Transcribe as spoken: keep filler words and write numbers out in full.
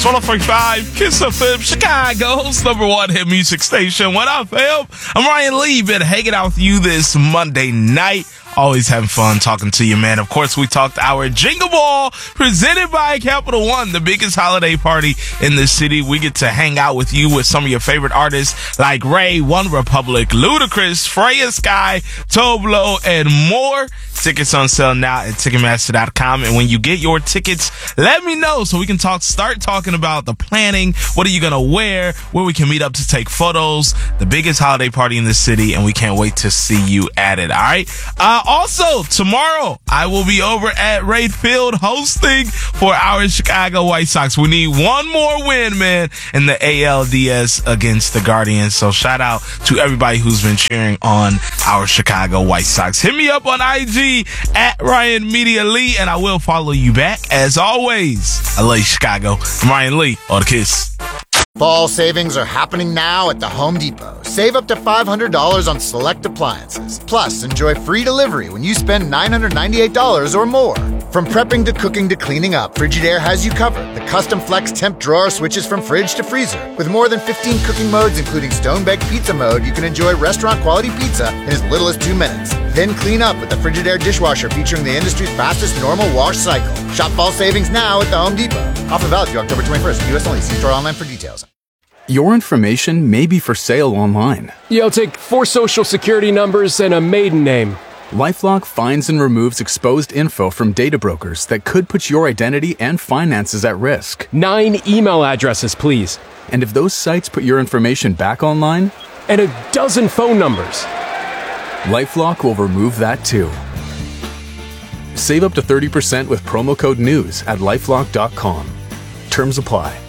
one oh three point five Kiss F M, Chicago's number one hit music station. What up, fam? I'm Ryan Lee, been hanging out with you this Monday night. Always having fun talking to you, man. Of course, we talked our Jingle Ball presented by Capital One, the biggest holiday party in the city. We get to hang out with you with some of your favorite artists like Ray, One Republic, Ludacris, Freya Sky, Toblo, and more. Tickets on sale now at Ticketmaster dot com. And when you get your tickets, let me know so we can talk. start talking about the planning. What are you going to wear? Where we can meet up to take photos. The biggest holiday party in the city, and we can't wait to see you at it. All right. Uh, also, tomorrow, I will be over at Wright Field hosting for our Chicago White Sox. We need one more win, man, in the A L D S against the Guardians. So shout out to everybody who's been cheering on our Chicago White Sox. Hit me up on I G at Ryan Media Lee, and I will follow you back. As always, I love you, Chicago. I'm Ryan Lee, or the Kiss. Fall savings are happening now at the Home Depot. Save up to five hundred dollars on select appliances. Plus, enjoy free delivery when you spend nine hundred ninety-eight dollars or more. From prepping to cooking to cleaning up, Frigidaire has you covered. The custom flex temp drawer switches from fridge to freezer. With more than fifteen cooking modes, including stone-baked pizza mode, you can enjoy restaurant-quality pizza in as little as two minutes. Then clean up with the Frigidaire dishwasher featuring the industry's fastest normal wash cycle. Shop fall savings now at the Home Depot. Offer valid through October twenty-first. U S only. See store online for details. Your information may be for sale online. Yeah, I'll take four social security numbers and a maiden name. LifeLock finds and removes exposed info from data brokers that could put your identity and finances at risk. Nine email addresses, please. And if those sites put your information back online? And a dozen phone numbers. LifeLock will remove that too. Save up to thirty percent with promo code NEWS at LifeLock dot com. Terms apply.